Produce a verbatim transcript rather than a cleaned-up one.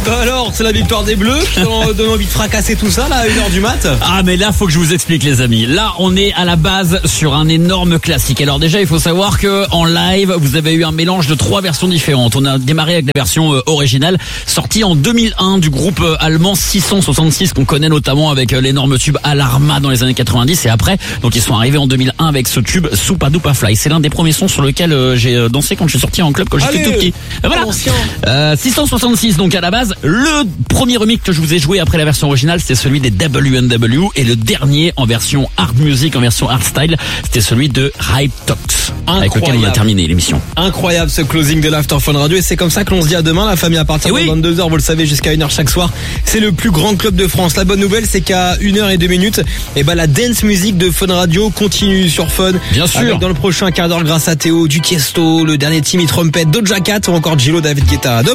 bah alors, c'est la victoire des Bleus. On donne envie de fracasser tout ça là à une heure du mat. Ah mais là faut que je vous explique les amis. Là on est à la base sur un énorme classique. Alors déjà il faut savoir que en live vous avez eu un mélange de trois versions différentes. On a démarré avec la version euh, originale sortie en deux mille un du groupe euh, allemand six cent soixante-six qu'on connaît notamment avec euh, l'énorme tube Alarma dans les années quatre-vingt-dix et après donc ils sont arrivés en deux mille un avec ce tube Soupa Dupa Fly. C'est l'un des premiers sons sur lequel euh, j'ai euh, dansé quand je suis sorti en club quand j'étais Allez, tout petit. Euh, voilà. Euh, six cent soixante-six donc à la base. Le premier remix que je vous ai joué après la version originale c'était celui des W and W et le dernier en version hard music, en version hard style, c'était celui de Hype Talks. Avec lequel on a terminé l'émission. Incroyable ce closing de l'After Fun Radio et c'est comme ça que l'on se dit à demain la famille à partir de oui. vingt-deux heures, vous le savez, jusqu'à une heure chaque soir. C'est le plus grand club de France. La bonne nouvelle c'est qu'à une heure et deux minutes, et ben la dance music de Fun Radio continue sur Fun. Bien sûr. Avec dans le prochain quart d'heure grâce à Théo, du Tiesto, le dernier Timmy Trumpet, Doja Cat ou encore Gillo, David Guetta.